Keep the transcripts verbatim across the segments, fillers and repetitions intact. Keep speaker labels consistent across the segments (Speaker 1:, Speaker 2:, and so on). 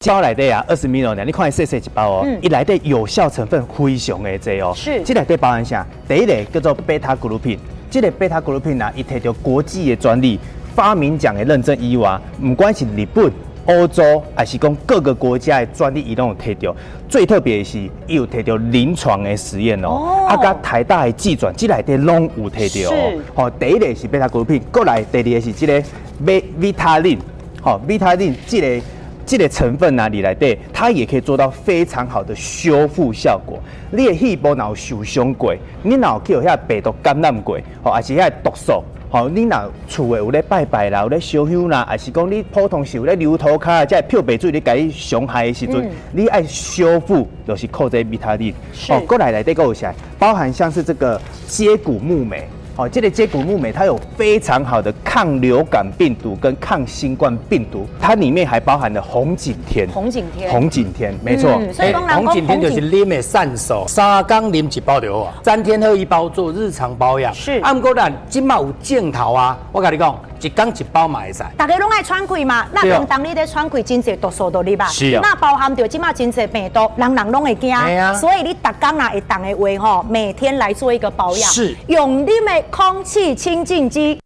Speaker 1: 包内底啊，二十 ml 呢，你看细细一包哦，伊内底有效成分非常的多哦。
Speaker 2: 是，
Speaker 1: 这内底包含啥？第一类叫做贝塔谷鲁品，这个贝塔谷鲁品啊，伊摕到国际的专利、发明奖的认证以外，不管是日本、欧洲，还是讲各个国家的专利，伊拢有摕到。最特别的是，伊有摕到临床的实验哦，哦啊，甲台大的技转，这内底拢有摕到哦。好，第一类是贝塔谷鲁品，过来第二个是这个维维他令，好，维他令这个。这个成分哪里来的？它也可以做到非常好的修复效果。你的细胞若有受伤过，你若有去有遐病毒感染过，吼，还是遐毒素，吼，你若厝诶有咧拜拜啦，有咧烧香啦，还是讲你普通是有咧流涂骹，即漂白水你甲你伤害的时阵，嗯、你爱修复，就是靠这维他命。哦，过来来底个有啥？包含像是这个接骨木莓。哦，这个接骨木莓它有非常好的抗流感病毒跟抗新冠病毒，它里面还包含了红景天。
Speaker 2: 红景天，
Speaker 1: 红景天，没错。
Speaker 2: 嗯、所以
Speaker 3: 红景天就是啉的散手，三天啉一包就好啊，三天喝一包做日常保养。
Speaker 2: 是。
Speaker 3: 啊，不过咱今嘛有镜头啊，我跟你讲，一天一包嘛会使。
Speaker 2: 大家拢爱喘气嘛，那当当你咧喘气，真侪毒素都入啊。
Speaker 3: 是啊。
Speaker 2: 那包含着今嘛真侪病毒，人人拢会惊。
Speaker 3: 啊。
Speaker 2: 所以你逐天若会当的话吼，每天来做一个保养。
Speaker 3: 是。
Speaker 2: 用你的空气清净机。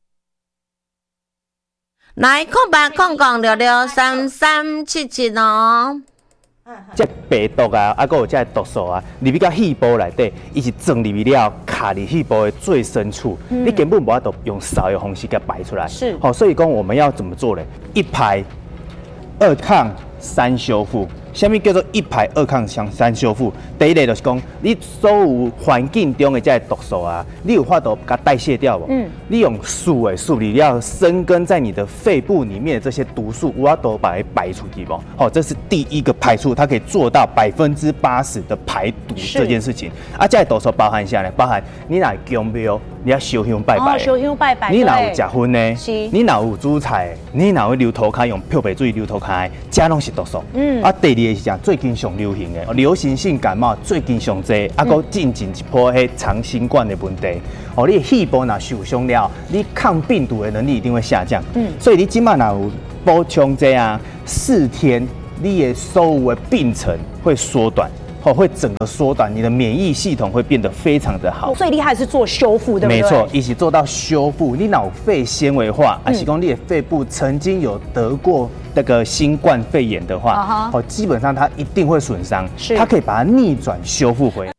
Speaker 4: 来空八空空六六三三七七哦。
Speaker 1: 这病毒啊，啊，还有这毒素啊，入去到细胞内底，伊是钻入去了，卡入细胞的最深处，嗯、你根本无法度用扫的方式给排出来。
Speaker 2: 是，
Speaker 1: 好、哦，所以讲我们要怎么做呢？一排二抗三修复。什么叫做一排二抗三修复？第一类就是讲，你所有环境中的这些毒素啊，你有法度把它代谢掉不？嗯，你用素的素理要生根在你的肺部里面的这些毒素，有法度把它排出去不？好、哦，这是第一个排出，它可以做到百分之八十的排毒这件事情。啊，这些毒素包含啥呢？包含你若供庙，你要烧香拜拜，
Speaker 2: 哦，烧香拜拜，
Speaker 1: 你若有食薰呢？
Speaker 2: 是，
Speaker 1: 你若有煮菜，你若有流涂骹用漂白水流涂骹，这拢是毒素。嗯，啊，第二个是讲最近上流行的流行性感冒，最近上济，啊，搁进前一波迄长新冠的问题。哦，你细胞若受伤了，你抗病毒的能力一定会下降。嗯，所以你今晚若有补充这样，四天你的所有的病程会缩短。哦，会整个缩短，你的免疫系统会变得非常的好。
Speaker 2: 最厉害是做修复，对不对？
Speaker 1: 没错，一起做到修复。你脑肺纤维化，还是讲你的肺部曾经有得过那个新冠肺炎的话，哦，基本上它一定会损伤，它可以把它逆转修复回来。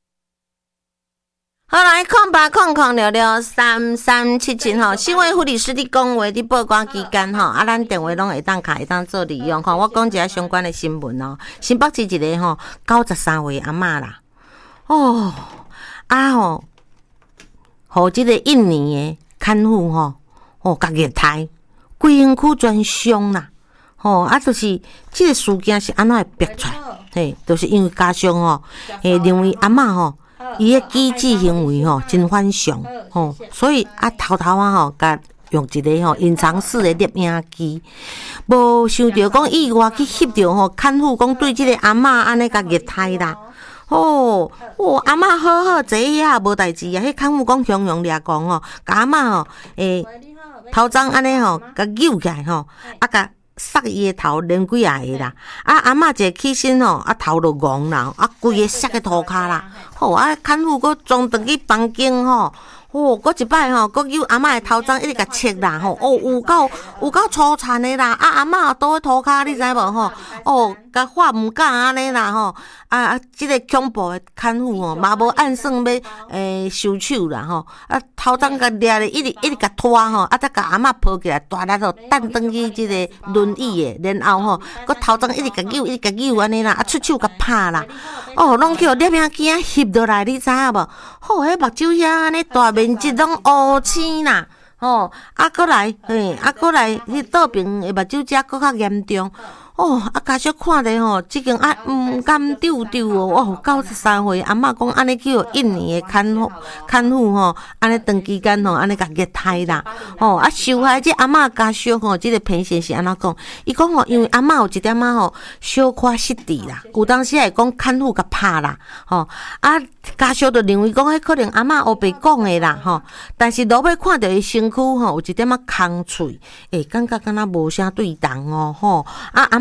Speaker 4: 好来，空八空空六六三三七七吼，新卫护理师伫讲话伫报关期间吼，啊，咱电话拢会当卡，会当做利用吼。我讲一下相关的新闻哦。新北市一个吼九十三岁阿嬷啦，哦，啊吼，互即个印尼的看护吼，哦，甲虐待，规身躯全伤啦，吼，啊，就是即个事件是安怎会逼出来？嘿，就是因为家属吼，诶，认为阿嬷吼。伊个机智行为吼真反常吼，所以啊偷偷啊吼，甲用一个吼隐藏式的摄影机，无想到讲意外去翕到吼看护讲对即个阿嬷安尼甲虐待啦。哦，哦，阿嬷好好坐遐无代志啊，迄看护讲雄雄掠讲吼，甲阿嬷吼诶头鬃安尼吼甲扭起来吼，啊甲。塞伊个头连几下个啦，啊阿嬷一起身吼，啊头就戆啦，啊规个塞个涂骹啦，吼啊看护佫装转去房间吼，哦佫一摆吼，佫叫阿嬷个头鬃一直甲切啦吼，哦有够有够粗残的啦，啊阿嬷倒去涂骹，你知无吼？哦，甲画唔敢安尼啦吼，啊啊即个恐怖的看护吼，嘛无按算要诶收手啦吼，啊头鬃甲掠咧，一直一直甲拖吼，啊再甲阿嬷抱起来，大力吼弹转去即个轮椅的，然后吼，佮头鬃一直甲扭，一直甲扭安尼啦，啊出手甲拍啦，哦，拢叫摄影机啊翕落来，你知影无？吼，迄目睭遐安尼大面积拢乌青啦，吼，啊过来，嘿，啊过来，迄倒边的目睭遮搁较严重。哦，啊家属看咧吼，即间啊毋甘丢丢哦，哦九十三岁阿嬷讲安尼叫印尼的看护看护吼，安尼长期间吼安尼甲虐待啦，吼啊受害即阿嬷家属吼，即、这个偏心是安怎讲？伊讲吼，因为阿嬷有一点仔吼小可失智啦，有当时会讲看护甲拍啦，吼啊家属就认为讲迄可能阿嬷黑白讲的啦，吼，但是落尾看到伊身躯吼有一点仔空喙，会感觉敢若无啥对动哦，吼啊阿嬷。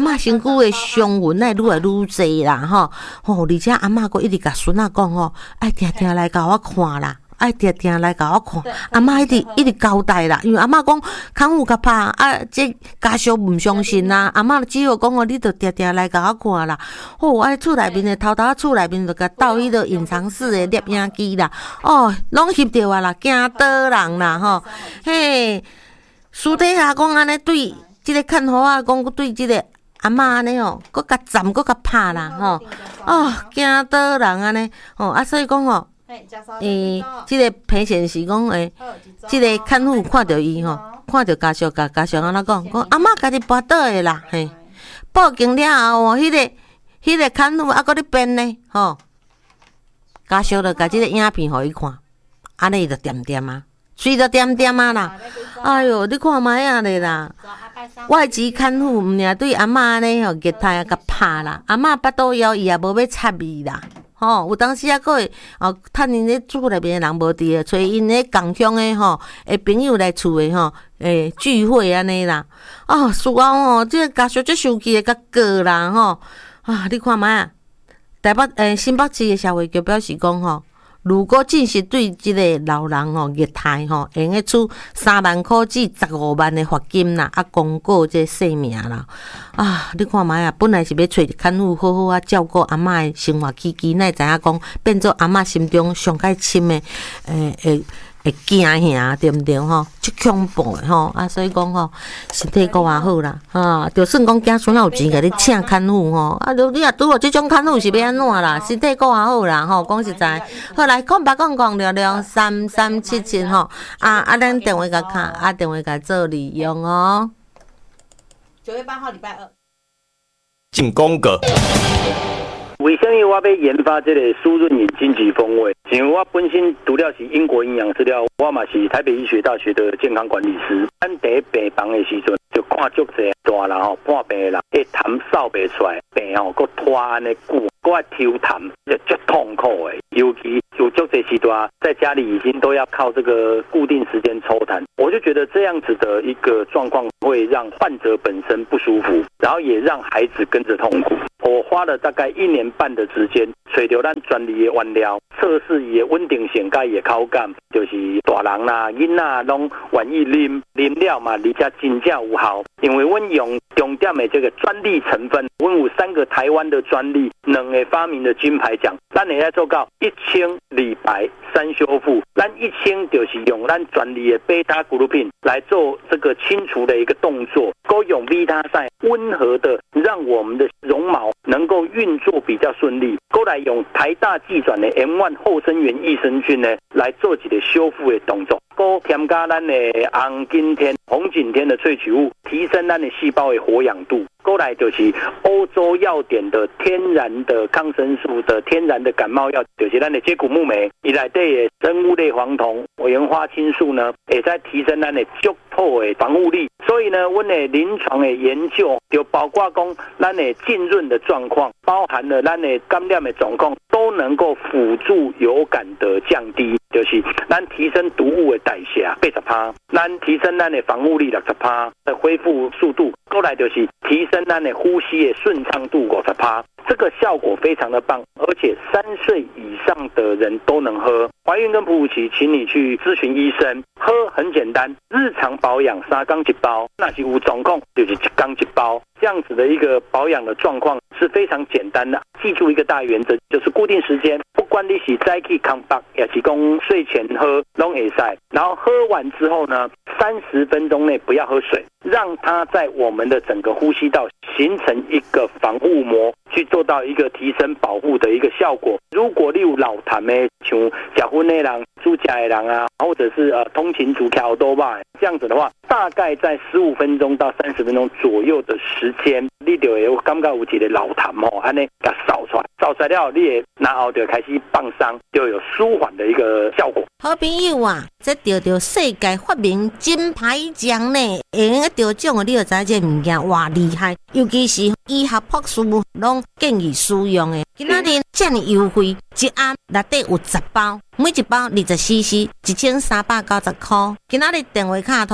Speaker 4: 嬷身躯的伤痕乃愈来愈济啦，吼吼，而且阿嬷佫一直甲孙仔讲吼，爱定定来甲我看啦。爱定定来甲我看，阿嬷一直一直交代啦，因为阿嬷讲康复较拍啊，这家属唔相信啦，阿嬷只好讲哦，你着定定来甲我看啦。哦，啊，厝内面的偷偷厝内面就甲倒迄个隐藏式的摄影机啦，哦，拢翕着啊啦，惊倒人啦吼，嘿，私底下讲安尼对即个看好啊，讲对即个阿嬷安尼哦，搁甲站搁甲拍啦吼，哦，惊倒人安尼，哦，啊，所以讲吼。诶，即个平常时讲诶，即个看护看到伊吼，看到家属甲家属安怎讲？讲阿嬷家己跋倒诶啦，嘿，报警了后哦，迄个迄个看护还搁咧编呢，吼，家属就甲即个影片互伊看，安尼伊就点点啊，水就点点啊啦，哎哟，你看卖啊咧啦，外籍看护毋尔对阿嬷安尼吼，虐待啊甲拍啦，阿嬷巴肚枵伊也无要插伊啦。吼、哦，有当时啊，佫会哦，趁因咧厝内面诶人无伫诶，找因咧共乡诶吼，诶朋友来厝诶吼，诶聚会安尼啦。哦，事后吼，即、这个家属最生气诶，甲过啦吼。啊，你看卖啊，台北诶新北市诶社会局表示讲吼，如果证实对即个老人吼虐待吼，会用处三万块至十五万诶罚金啦，啊公告这姓名啦。啊，你看卖啊，本来是要找看护好好啊照顾阿嬷诶生活起居，哪会知影讲变做阿嬷心中上介深诶诶诶会惊吓，对毋对吼？足恐怖诶吼！啊，所以讲吼，身体够啊好啦，啊，就算讲囝孙仔有钱，甲你请看护吼，啊，你你若拄着即种看护是要安怎啦？身体够啊好啦，吼，讲实在，好来，讲白讲讲聊聊三三七七吼，啊啊，咱电话甲卡，啊电话甲做利用哦。
Speaker 2: 九月八号礼拜二。
Speaker 1: 进公告。
Speaker 5: 为什么我要研发这个舒润饮金桔风味？因为我本身除了是英国营养饲料，我嘛是台北医学大学的健康管理师。咱在病房的时阵，就看足侪大人吼，半病的人，一痰扫不出来，病吼搁拖安尼久，搁爱抽痰，就足痛苦的。尤其有足侪时段，在家里已经都要靠这个固定时间抽痰，我就觉得这样子的一个状况会让患者本身不舒服，然后也让孩子跟着痛苦。我花了大概一年半的时间，找到咱专利的原料，测试伊的稳定性、甲伊的口感，就是大人啦、囡仔拢愿意啉，啉了嘛，而且真正有效。因为阮用重点的这个专利成分，阮有三个台湾的专利，两个发明的金牌奖，咱会来做到一清理白三修复。咱一清就是用咱专利的贝塔谷露品来做这个清除的一个动作，够用维他赛温和的让我们的绒毛能够运作比较顺利，过来用台大技转的 M 一 后生元益生菌呢来做一个修复的动作，过添加咱的红景天、红景天的萃取物，提升咱的细胞的活氧度。过来就是欧洲药典的天然的抗生素的天然的感冒药，就是咱的接骨木莓，伊内底的生物类黄酮、原花青素呢，也在提升咱的足透的防护力。所以呢，阮的临床的研究就包括讲咱的浸润的状况，包含了咱的感染的状况，都能够辅助有感的降低。就是咱提升毒物的代谢八十趴，咱提升咱的防护力六十趴的恢复速度，过来就是提升咱的呼吸的顺畅度五十趴，这个效果非常的棒，而且三岁以上的人都能喝。怀孕跟哺乳期，请你去咨询医生。喝很简单，日常保养三缸一包，那是有状况就是一缸一包，这样子的一个保养的状况是非常简单的。记住一个大原则，就是固定时间，不管你是早起康巴，也是讲睡前喝，拢会使。然后喝完之后呢，三十分钟内不要喝水，让它在我们的整个呼吸道形成一个防护膜，去做到一个提升保护的一个效果。如果你有老痰的，像结婚的人、住家的人啊，或者是呃通勤族跳多吧，这样子的话，大概在十五分钟到三十分钟左右的时间，你就会感觉有一个老痰哦，安尼给扫出来，扫出来了，你也然后就开始放松，就有舒缓的一个效果。
Speaker 4: 好朋友啊，这得到世界发明金牌奖呢，会用得奖的，你就知道这物件哇厉害，尤其是医学博士拢建议使用的。今仔日这么优惠，一盒内底有十包，每一包二十 C C， 一千三百九十块。今仔日电话卡通，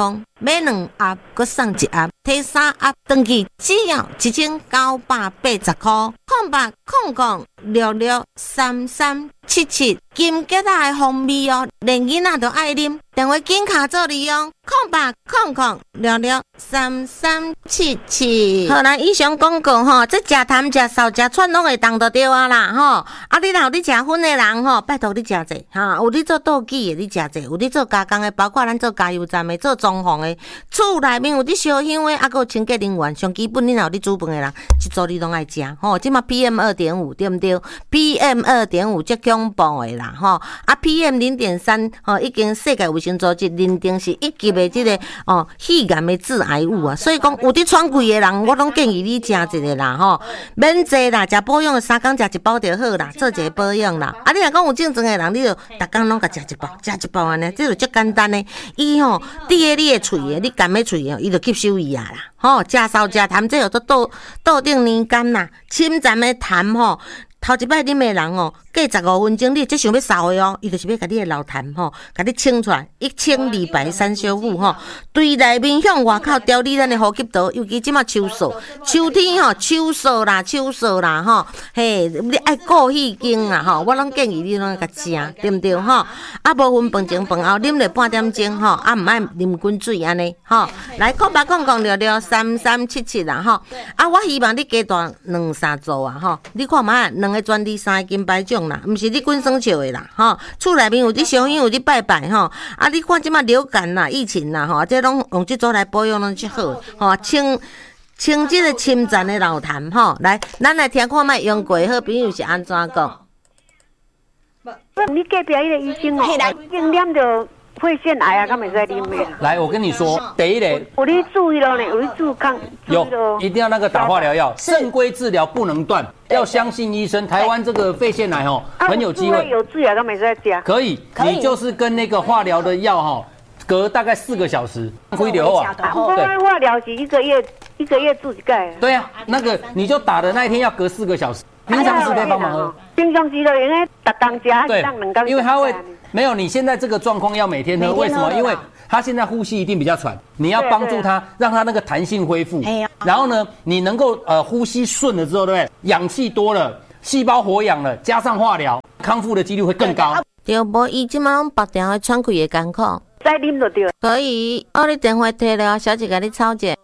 Speaker 4: 买两盒，搁送一盒，摕三盒回去，只要一千九百八十块。空白空空六六三三七七，金桔仔的风味哦，连囡仔都爱啉。电话紧卡做利用，空白空空六六三三七七。好来，以上广告吼，这食痰、食嗽、食喘拢会当到对啊啦吼。啊，你若有你食薰的人吼，拜托你食者哈。有你做倒机的，你食者；有你做加工的，包括咱做加油站的、做装潢的，厝内面有你烧香的，啊，还有清洁人员，上基本你若有你煮饭的人，一组你拢爱食吼。即马 P M 二点五对不对 ？P M 二点五最恐怖的啦吼。啊 ，P M 零点三吼，已经世界卫生组织认定是一级的这个哦肺癌的致癌物啊。所以讲有伫喘气的人，我拢建议你食一个啦吼，免济啦，食保养的三工食一包就好啦，做一个保养啦。啊，你若讲有正常的人，你就逐工拢甲食一包，食一包安尼，这就足简单的。伊吼伫咧你的喙的，你干咩喙的，伊就吸收伊啊啦。吼，食嗽食痰，这就倒倒定年间啦，侵占的痰吼。头一摆啉的人哦，过十五分钟，你即想要扫的哦，伊就是要甲你的老痰吼，甲你清出来，一清二白三修复吼，对内面向外口调理咱的呼吸道，尤其即马秋燥，秋天吼，秋燥啦，秋燥啦吼，嘿，你爱顾气经啦吼，我拢建议你拢甲食，对毋对吼？啊，无分饭前饭后啉了半点钟吼，啊，毋爱啉滚水安尼吼，来空八空空六六三三七七啦吼，啊，我希望你加大两三组啊吼，你看嘛，两个专利三个金牌奖啦，毋是你滚生笑的啦吼，厝内面有你烧香，有你拜拜吼，啊，你看即马流感啦、疫情啦吼，这拢用即组来保养拢最好吼，清清即个侵占的老痰吼，来，咱来听看卖用过好朋友是安怎讲？
Speaker 6: 你隔壁迄个医生哦，已经念着肺腺癌啊，敢袂使啉的。
Speaker 3: 来，我跟你说，第一类
Speaker 6: 有你注意了呢，有你注抗，
Speaker 3: 有一定要那个打化疗药，正规治疗不能断，要相信医生。台湾这个肺腺癌哦，很有机会。
Speaker 6: 有治疗，敢袂使食？
Speaker 3: 可以，你就是跟那个化疗的药哈，隔大概四个小时，回流啊。
Speaker 6: 对，化疗是一个月，一个月住一盖。
Speaker 3: 对啊，那个你就打的那一天要隔四个小时。平常时可以帮忙喝，
Speaker 6: 平常时就应该逐当食，
Speaker 3: 对，
Speaker 6: 当两工。
Speaker 3: 因为它会没有你现在这个状况要每天喝，为什么？因为他现在呼吸一定比较喘，你要帮助他，让他那个弹性恢复。然后呢，你能够呃呼吸顺了之后，对不对？氧气多了，细胞活氧了，加上化疗，康复的几率会更高。
Speaker 4: 对，无伊即马拢白条的喘气的艰苦，
Speaker 6: 再啉就对。
Speaker 4: 可以，我你电话摕了，小姐甲你吵者。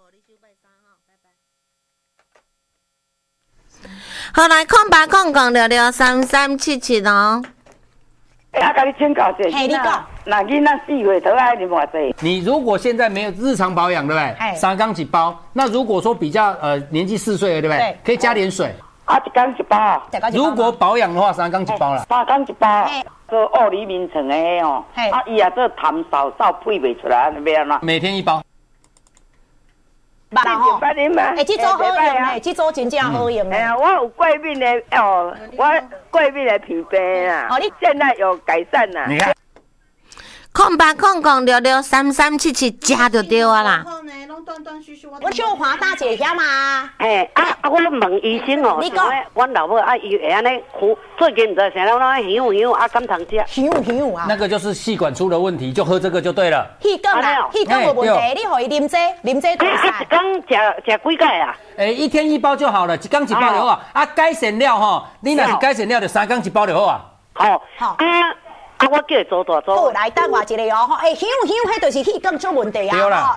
Speaker 4: 好来，空八空空六六三三七七哦。
Speaker 7: 啊，甲你请教一下，
Speaker 2: 嘿，你讲，
Speaker 7: 那囡仔四岁头爱啉偌济？
Speaker 3: 你如果现在没有日常保养，对不对？三缸一包。那如果说比较呃年纪四岁了，对不对？可以加点水。
Speaker 7: 啊，一缸一包。
Speaker 3: 如果保养的话，三缸一包了。
Speaker 7: 三缸一包。做物理名称的迄哦，啊，伊也做痰扫扫配袂出来，要安怎？
Speaker 3: 每天一包。
Speaker 2: 捌吼，
Speaker 6: 哎，
Speaker 2: 这组好用诶，这组真正好用诶。
Speaker 6: 哎呀，我有过敏的哦，我过敏的皮肤啊，哦，你现在有改善啦。
Speaker 3: 你看，
Speaker 4: 空八空空六六三三七七，加就对啊啦。
Speaker 2: 我秀华大姐遐嘛。
Speaker 6: 哎啊啊！我问医生哦，你讲，我老母啊，伊会安尼呼，最近唔知啥了，那响响啊，敢通食？
Speaker 2: 响响啊！
Speaker 3: 那个就是气管出了问题，就喝这个就对了。
Speaker 2: 气管啊，气管无问题，你可以啉这，啉这多
Speaker 6: 晒。一缸食食几盖啊？
Speaker 3: 哎，一天一包就好了，一缸一包就好啊。啊，改善了吼，你若是改善了，就三缸一包就好啊。
Speaker 6: 好，好啊。啊，我叫伊做大做。
Speaker 2: 好，来等我一个哦，吼，哎，响响，迄就是气管出问题啊。
Speaker 3: 对啦。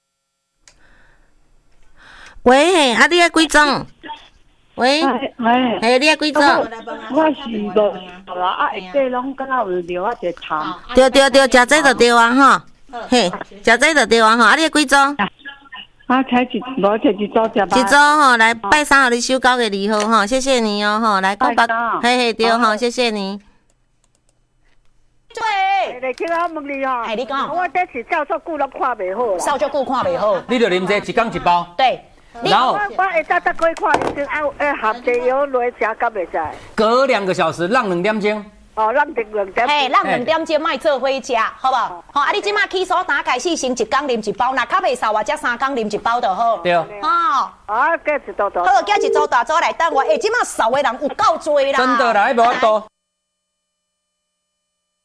Speaker 4: 喂，啊，你爱几种？喂，
Speaker 7: 喂，
Speaker 4: 嘿，你爱几种？
Speaker 7: 我是无啦，啊，下底拢敢若有流啊，一痰。
Speaker 4: 对对对，食这就对啊，哈，嘿，食这就对啊，哈，啊，你爱几种？
Speaker 7: 啊，采一，无采一组食吧。
Speaker 4: 一组吼，来拜三，互你收九月二号哈，谢谢你哦，哈，来讲八，嘿嘿对哈，谢谢你。
Speaker 2: 对，
Speaker 6: 来听我问你哦，
Speaker 2: 哎，你讲，
Speaker 6: 我这是照足久拢看袂好，
Speaker 2: 照足久看袂好。
Speaker 3: 你就啉这一缸一包。
Speaker 2: 对。
Speaker 3: 然后
Speaker 6: 我会早早可以看医生，啊，诶，合地药落食敢袂使？
Speaker 3: 隔两个小时，让两点钟。
Speaker 6: 哦，让两两点。
Speaker 2: 嘿，让两点钟卖做伙食，好不好？好，啊，你即马起手打开始，先一缸啉一包，那较袂扫，或者三缸啉一包就好。
Speaker 3: 对。
Speaker 2: 哦。
Speaker 6: 啊，加一组组。
Speaker 2: 好，加一组大组来等我。诶，即马扫的人有够多啦。
Speaker 3: 真的啦，还无法度。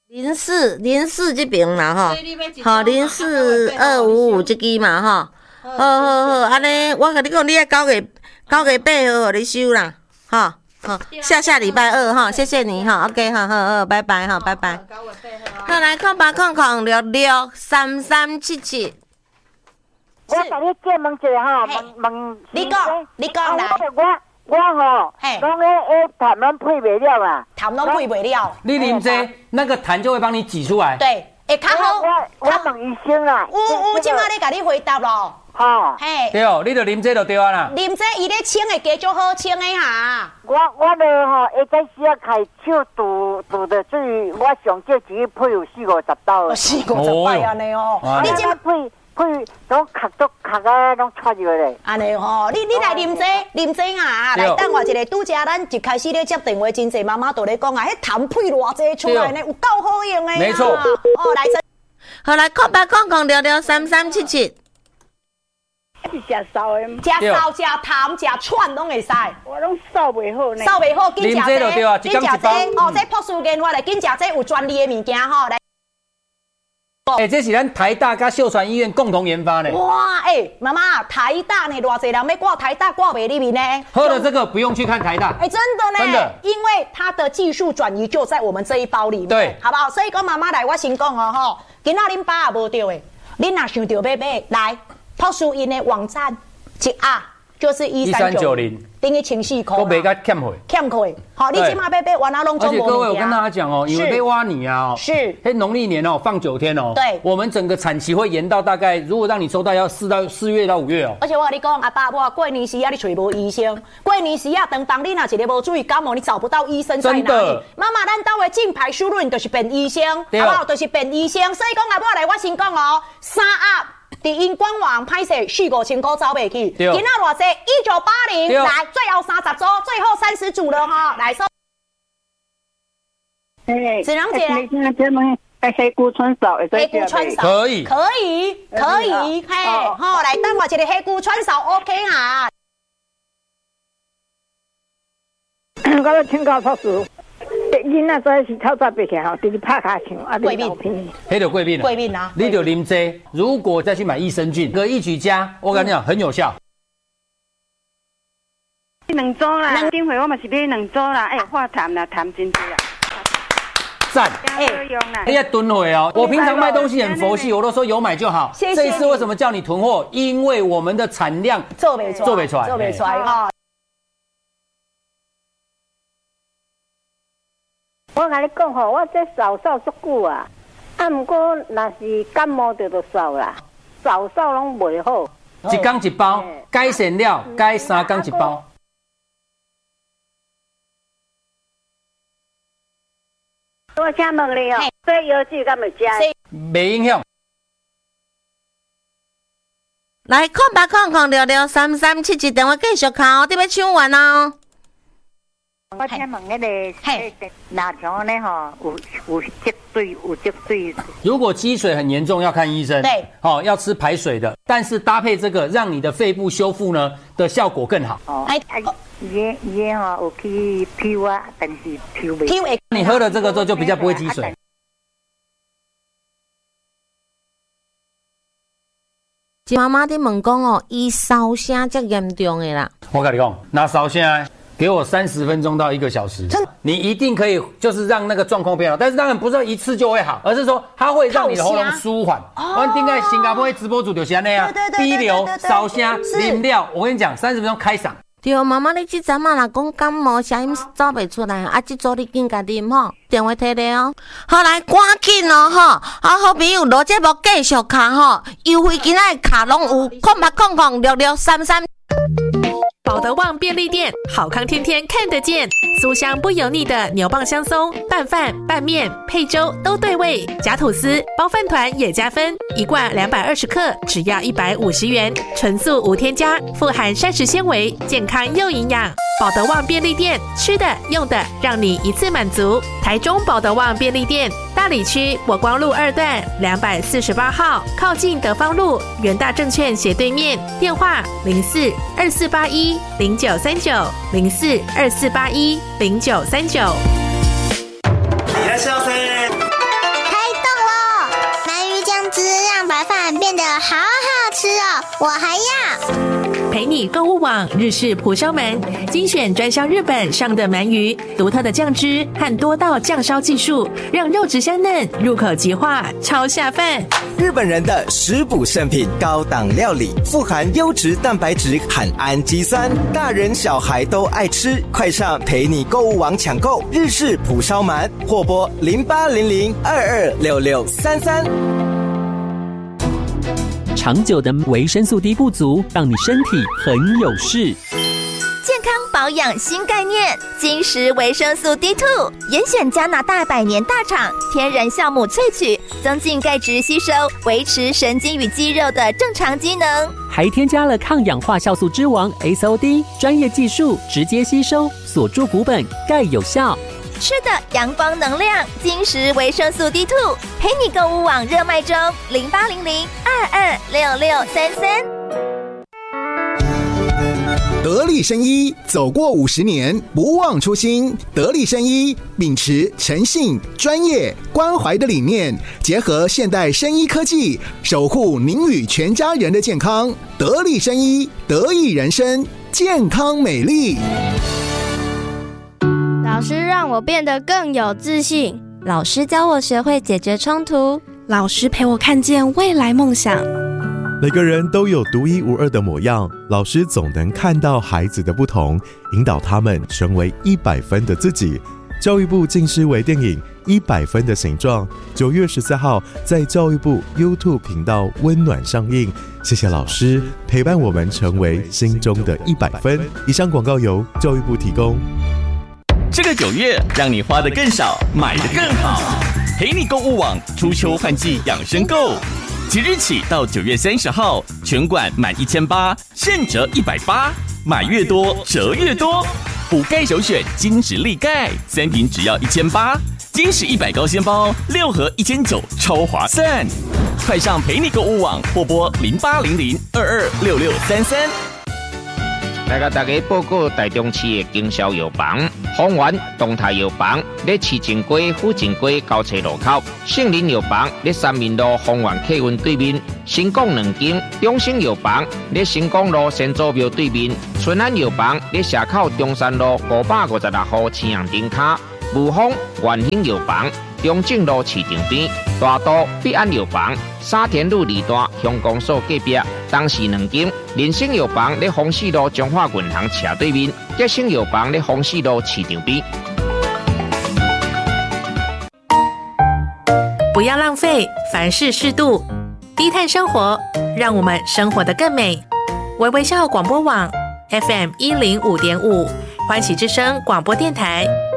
Speaker 4: 零四零四这边啦吼，好零四二五五这支嘛吼，好好好，安尼我甲你讲，你爱九月九月八号互你收啦，吼。好，下下礼拜二哈，谢谢你哈 ，OK 哈，好好，拜拜哈，拜拜。好，来空八空空六六三三七七。
Speaker 8: 我甲你借问一下哈，问问。
Speaker 2: 你讲，你讲来。
Speaker 8: 我我吼，讲诶诶痰拢配袂了啊，
Speaker 2: 痰拢配袂了。
Speaker 3: 你啉这那个痰就会帮你挤出来。
Speaker 2: 对，会较好。
Speaker 8: 我我问医生啦。
Speaker 2: 有有，即马咧甲你回答咯。
Speaker 8: 吼，
Speaker 2: 嘿，
Speaker 3: 对哦，你就啉这就对啊啦。
Speaker 2: 啉这伊咧清会加足好清的哈。
Speaker 8: 我我咧吼，一开始啊开手拄拄着水，我上少一日配有四五十刀。
Speaker 2: 四五十摆安尼哦。
Speaker 8: 你即配配拢咳都咳啊，拢出去咧。
Speaker 2: 安尼吼，你你来啉这啉这哈，来等我一个拄则咱一开始咧接电话，真济妈妈都咧讲啊，迄痰配偌济出来呢，有够好用的。
Speaker 3: 没错。
Speaker 2: 哦，来这。
Speaker 4: 好来，空八空空六六三三七七。
Speaker 8: 是食烧的，
Speaker 2: 食烧、食痰、食串拢会使。
Speaker 8: 我拢烧袂好呢。
Speaker 2: 烧袂好，紧食这，
Speaker 3: 紧食这。
Speaker 2: 哦，这朴素研发的，紧食这有专利的物件吼。来，
Speaker 3: 哎，这是咱台大跟秀传医院共同研发的。
Speaker 2: 哇，哎，妈妈，台大呢，偌济人要挂台大挂袂入面呢。
Speaker 3: 喝了这个不用去看台大。
Speaker 2: 哎，真的呢，
Speaker 3: 真的，
Speaker 2: 因为它的技术转移就在我们这一包里面，
Speaker 3: 对，
Speaker 2: 好不好？所以讲妈妈来，我先讲哦吼，今仔恁爸也无对的，恁若想着要买来。朴素因的网站一啊，就是一三九零，等于清洗口，
Speaker 3: 都没个欠费，
Speaker 2: 欠费。好，你起码要买完了弄中国。
Speaker 3: 而且各位，我跟大家讲哦，因为被挖泥啊，
Speaker 2: 是，
Speaker 3: 嘿，农历年哦，放九天哦，
Speaker 2: 对，
Speaker 3: 我们整个产期会延到大概，如果让你收到要四到四月到五月哦。
Speaker 2: 而且我跟你讲，阿爸，我过年时啊，你找无医生，过年时啊，等当你若一个无注意感冒，你找不到医生在哪里？妈妈，咱兜的金牌输入就是便医生，好不好？就是便医生。所以讲阿爸来，我先讲哦，三啊。伫因官网拍摄四五千块走袂去，今仔偌济一九八零，来最后三十组，最后三十组了哈，来说。
Speaker 8: 哎，
Speaker 2: 子良姐，
Speaker 8: 你现在这么黑菇川烧，
Speaker 2: 黑菇川烧
Speaker 3: 可以，
Speaker 2: 可以，可以，嘿，好，来等我一个黑菇川烧 ，OK 哈。
Speaker 8: 我要请教朴素。囡仔早是透早爬起来吼，直直拍卡墙，啊，
Speaker 2: 贵病，
Speaker 3: 黑的贵病，
Speaker 2: 贵病啊！
Speaker 3: 你就啉这，如果再去买益生菌，个益举加，我跟你讲很有效。
Speaker 7: 两组啦，顶回我嘛是买两组啦，哎，化痰啦，痰真多啦。
Speaker 3: 赞，哎，你要囤货哦。我平常卖东西很佛系，我都说有买就好。这一次为什么叫你囤货？因为我们的产量
Speaker 2: 做不出来，
Speaker 3: 做不出来，
Speaker 2: 做不出来哈。
Speaker 8: 我甲你讲吼，我这扫扫足久啊，啊，毋过若是感冒着就扫啦，扫扫拢袂好。
Speaker 3: 一天一包，改善了，改三天一包。
Speaker 8: 我请问你哦，这药剂敢会食？
Speaker 3: 袂影响。
Speaker 4: 来，空八空空六六三三七七，电话继续敲，你要抢完哦。
Speaker 8: 我请问那个，嘿，哪条呢？哈，有有积水，有积水。
Speaker 3: 如果积水很严重，要看医生。
Speaker 2: 对，
Speaker 3: 好、哦，要吃排水的，但是搭配这个，让你的肺部修复呢的效果更好。
Speaker 8: 哦，哎，也也哈，有去漂啊，但是漂袂。
Speaker 2: 漂会，
Speaker 3: 你喝了这个之后就比较不会积水。
Speaker 4: 妈妈在问讲哦，伊烧声这严重的啦。
Speaker 3: 我跟你讲，那烧声。给我三十分钟到一个小时，你一定可以，就是让那个状况变好。但是当然不是一次就会好，而是说它会让你的喉咙舒缓。我顶个新加坡直播主就是安尼啊，鼻流、烧声、淋料。我跟你讲，三十分钟开嗓。
Speaker 4: 对，妈妈，你即阵啊，若讲感冒声音走袂出来，啊，即组你紧甲啉吼，电话摕咧哦。好来，赶紧哦吼，啊，好朋友，录节目继续卡吼，优惠今仔卡拢有，空八空空六六三三。
Speaker 9: 保德旺便利店，好康天天看得见，酥香不油腻的牛蒡香松，拌饭、拌面、配粥都对味，夹吐司、包饭团也加分，一罐两百二十克，只要一百五十元，纯素无添加，富含膳食纤维，健康又营养。保德旺便利店，吃的用的让你一次满足。台中保德旺便利店，大里区国光路二段两百四十八号，靠近德芳路元大证券斜对面，电话零四二四八一零九三九零四二四八一零九三九。
Speaker 10: いらっしゃいませ。 变得好好吃哦，我还要。
Speaker 9: 陪你购物网日式蒲烧鳗，精选专销日本上的鳗鱼，独特的酱汁和多道酱烧技术，让肉质香嫩，入口即化，超下饭。
Speaker 11: 日本人的食补圣品，高档料理，富含优质蛋白质和氨基酸，大人小孩都爱吃。快上陪你购物网抢购日式蒲烧鳗，或拨零八零零二二六六三三。
Speaker 12: 长久的维生素 D 不足，让你身体很有事。
Speaker 13: 健康保养新概念，金石维生素 D 二 严选加拿大百年大厂天然酵母萃取，增进钙质吸收，维持神经与肌肉的正常机能，
Speaker 12: 还添加了抗氧化酵素之王 S O D， 专业技术直接吸收，锁住骨本，钙有效。
Speaker 13: 吃的阳光能量，金石维生素 D 二 陪你购物网热卖中，零八零零二二六六三三。
Speaker 14: 得力生医走过五十年，不忘初心。得力生医秉持诚信、专业、关怀的理念，结合现代生医科技，守护您与全家人的健康。得力生医，得益人生，健康美丽。
Speaker 15: 老师让我变得更有自信，
Speaker 16: 老师教我学会解决冲突，
Speaker 17: 老师陪我看见未来梦想。
Speaker 18: 每个人都有独一无二的模样，老师总能看到孩子的不同，引导他们成为一百分的自己。教育部近视微电影《一百分的形状》九月十四号在教育部 YouTube 频道温暖上映。谢谢老师陪伴我们成为心中的一百分。以上广告由教育部提供。
Speaker 19: 这个九月，让你花得更少，买得更好。陪你购物网初秋换季养生购，即日起到九月三十号，全馆满一千八，现折一百八，买越多折越多。补钙首选金石力钙，三瓶只要一千八，金石一百高纤包六盒一千九，超划算。快上陪你购物网或拨零八零零二二六六三三。
Speaker 20: 来甲大家报告台中市的经销药房，丰源东泰药房在市政街府政街交叉路口，圣林药房在三民路丰源客运对面，新港两间中兴药房在新港路先祖庙对面，春安药房在社口中山路五百五十六号青阳顶卡，武丰元兴药房中正路市场边，大都必安药房沙田路二段乡公所隔壁，东市两间人生药房在丰市路中华银行斜对面，吉生药房在丰市路市场边。
Speaker 9: 不要浪费，凡事适度，低碳生活，让我们生活得更美。微微笑广播网 F M 一零五点五，欢喜之声广播电台。